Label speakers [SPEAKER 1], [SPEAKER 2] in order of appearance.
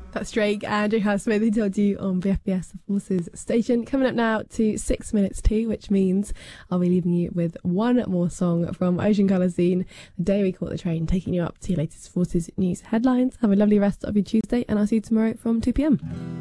[SPEAKER 1] That's Drake and Joe House Smith, who told you on BFBS, the Forces station. Coming up now to 6 minutes to, which means I'll be leaving you with one more song from Ocean Colour Scene, The Day We Caught the Train, taking you up to your latest Forces news headlines. Have a lovely rest of your Tuesday, and I'll see you tomorrow from 2 p.m.